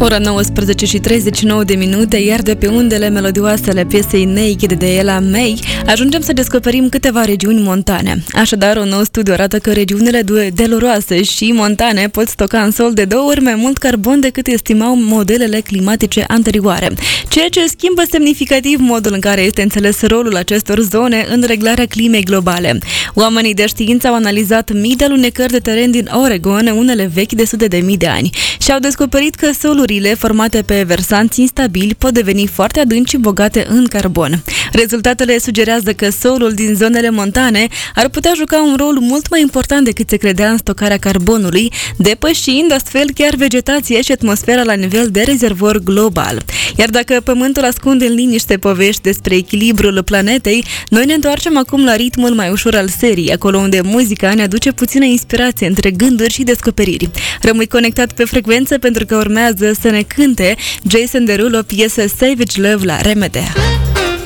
Ora 19:39, iar de pe undele melodioase ale piesei Naked de Ella May, ajungem să descoperim câteva regiuni montane. Așadar, un nou studiu arată că regiunile deloroase și montane pot stoca în sol de 2 ori mai mult carbon decât estimau modelele climatice anterioare, ceea ce schimbă semnificativ modul în care este înțeles rolul acestor zone în reglarea climei globale. Oamenii de știință au analizat mii de alunecări de teren din Oregon, unele vechi de sute de mii de ani, și au descoperit că solurile formate pe versanți instabili pot deveni foarte adânci și bogate în carbon. Rezultatele sugerează că solul din zonele montane ar putea juca un rol mult mai important decât se credea în stocarea carbonului, depășind astfel chiar vegetația și atmosfera la nivel de rezervor global. Iar dacă Pământul ascunde în liniște povești despre echilibrul planetei, noi ne întoarcem acum la ritmul mai ușor al serii, acolo unde muzica ne aduce puțină inspirație între gânduri și descoperiri. Rămâi conectat pe frecvență pentru că urmează să ne cânte Jason Derulo piesă Savage Love la Remede.